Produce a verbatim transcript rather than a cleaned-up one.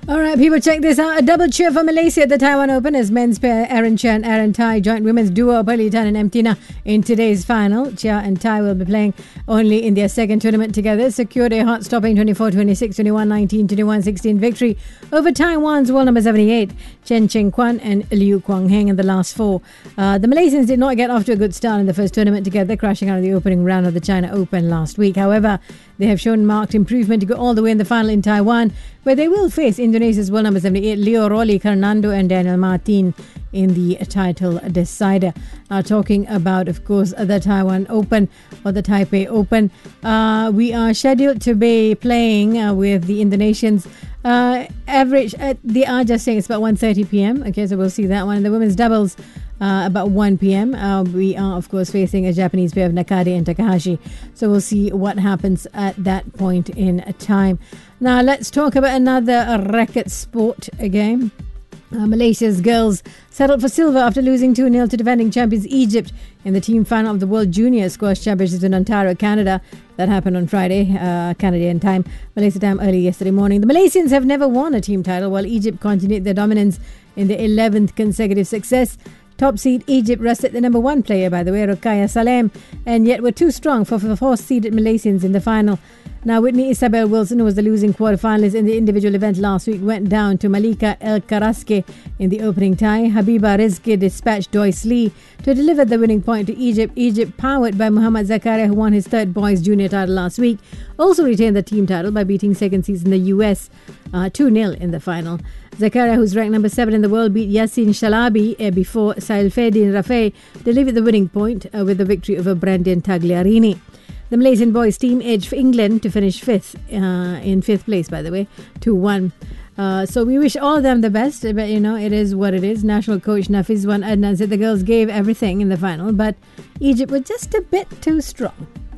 All right, people, check this out. A double cheer for Malaysia at the Taiwan Open as men's pair Aaron Chia and Aaron Tai joined women's duo Pearly Tan and Emtina in today's final. Chia and Tai will be playing only in their second tournament together. Secured a heart-stopping twenty-four twenty-six, twenty-one nineteen, twenty-one sixteen victory over Taiwan's world number seventy-eight, Chen Cheng Kwan and Liu Kuang Heng in the last four. Uh, the Malaysians did not get off to a good start in the first tournament together, crashing out of the opening round of the China Open last week. However, they have shown marked improvement to go all the way in the final in Taiwan, where they will face Indonesia's world number seventy-eight, Leo Rolly, Fernando and Daniel Martin in the title decider. Now, talking about, of course, the Taiwan Open or the Taipei Open, uh, we are scheduled to be playing uh, with the Indonesians. Uh, average, uh, they are just saying it's about one thirty p.m. Okay, so we'll see that one. And the women's doubles, Uh, about one p.m. Uh, we are, of course, facing a Japanese pair of Nakade and Takahashi. So we'll see what happens at that point in time. Now, let's talk about another racket sport again. Uh, Malaysia's girls settled for silver after losing two nil to defending champions Egypt in the team final of the World Junior Squash Championships in Ontario, Canada. That happened on Friday, uh, Canadian time, Malaysia time, early yesterday morning. The Malaysians have never won a team title, while Egypt continued their dominance in their eleventh consecutive success. Top seed Egypt rested the number one player, by the way, Rokaya Salem, and yet were too strong for the fourth-seeded Malaysians in the final. Now, Whitney Isabel Wilson, who was the losing quarterfinalist in the individual event last week, went down to Malika El Karaske in the opening tie. Habiba Rizki dispatched Doyce Lee to deliver the winning point to Egypt. Egypt, powered by Muhammad Zakaria, who won his third boys junior title last week, also retained the team title by beating second seeds in the U S uh, two nil in the final. Zakaria, who's ranked number seven in the world, beat Yassin Shalabi uh, before Sailfedin Rafe delivered the winning point uh, with the victory over Brandon Tagliarini. The Malaysian boys team edged for England to finish fifth, uh, in fifth place, by the way, two one. Uh, so we wish all of them the best, but you know, it is what it is. National coach Nafizwan Adnan said the girls gave everything in the final, but Egypt was just a bit too strong.